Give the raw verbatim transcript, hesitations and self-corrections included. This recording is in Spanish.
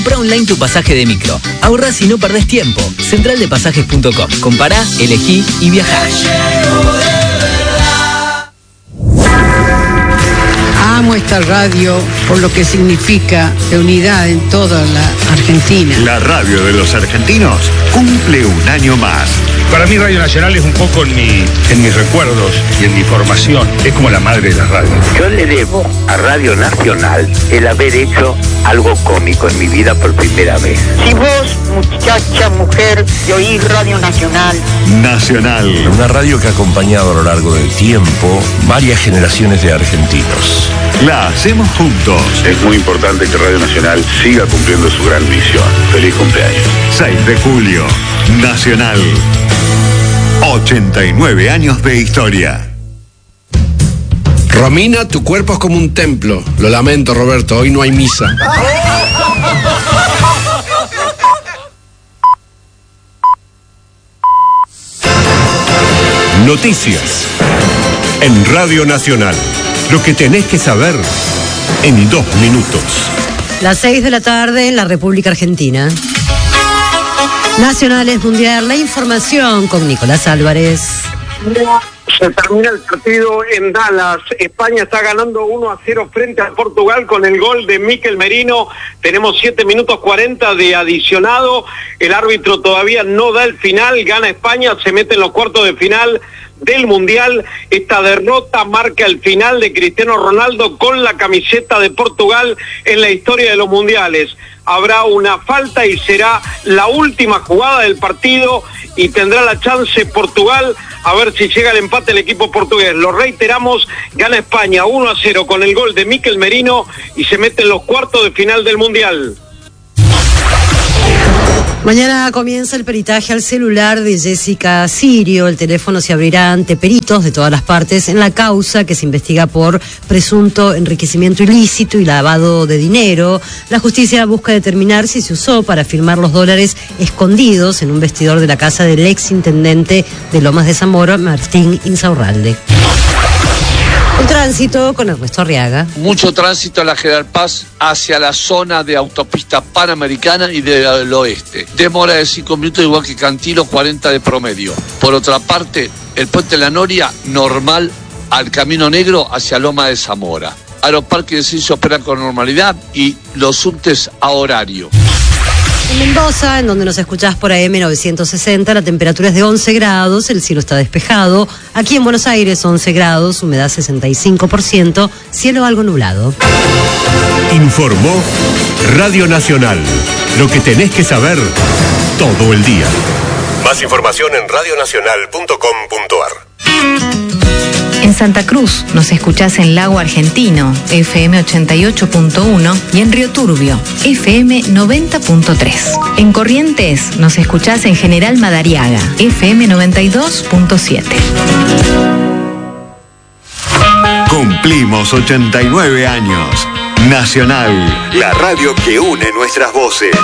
Compra online tu pasaje de micro. Ahorrás y no perdés tiempo. central de pasajes punto com. Compará, elegí y viajá. Amo esta radio por lo que significa de unidad en toda la Argentina. La radio de los argentinos cumple un año más. Para mí Radio Nacional es un poco en, mi, en mis recuerdos y en mi formación. Es como la madre de la radio. Yo le debo a Radio Nacional el haber hecho algo cómico en mi vida por primera vez. Si vos, muchacha, mujer, de oír Radio Nacional. Nacional. Una radio que ha acompañado a lo largo del tiempo varias generaciones de argentinos. La hacemos juntos. Es muy importante que Radio Nacional siga cumpliendo su gran misión. Feliz cumpleaños. seis de julio. Nacional. ochenta y nueve años de historia. Romina, tu cuerpo es como un templo. Lo lamento, Roberto, hoy no hay misa. Noticias en Radio Nacional. Lo que tenés que saber en dos minutos. Las seis de la tarde en la República Argentina. Nacionales Mundial, la información con Nicolás Álvarez. Se termina el partido en Dallas. España está ganando uno a cero frente a Portugal con el gol de Mikel Merino. Tenemos siete minutos cuarenta de adicionado. El árbitro todavía no da el final. Gana España, se mete en los cuartos de final del Mundial. Esta derrota marca el final de Cristiano Ronaldo con la camiseta de Portugal en la historia de los Mundiales. Habrá una falta y será la última jugada del partido y tendrá la chance Portugal a ver si llega el empate el equipo portugués. Lo reiteramos, gana España uno a cero con el gol de Mikel Merino y se mete en los cuartos de final del Mundial. Mañana comienza el peritaje al celular de Jessica Sirio. El teléfono se abrirá ante peritos de todas las partes en la causa que se investiga por presunto enriquecimiento ilícito y lavado de dinero. La justicia busca determinar si se usó para firmar los dólares escondidos en un vestidor de la casa del ex intendente de Lomas de Zamora, Martín Insaurralde. Un tránsito con Ernesto Arriaga. Mucho tránsito en la General Paz hacia la zona de autopista panamericana y del oeste. Demora de cinco minutos igual que Cantilo, cuarenta de promedio. Por otra parte, el puente de la Noria normal al Camino Negro hacia Loma de Zamora. Aeroparque de Ciencia opera con normalidad y los subtes a horario. En Mendoza, en donde nos escuchás por A M novecientos sesenta, la temperatura es de once grados, el cielo está despejado. Aquí en Buenos Aires, once grados, humedad sesenta y cinco por ciento, cielo algo nublado. Informó Radio Nacional. Lo que tenés que saber todo el día. Más información en radio nacional punto com punto ar. En Santa Cruz nos escuchás en Lago Argentino, F M ochenta y ocho punto uno, y en Río Turbio, F M noventa punto tres. En Corrientes nos escuchás en General Madariaga, F M noventa y dos punto siete. Cumplimos ochenta y nueve años. Nacional, la radio que une nuestras voces.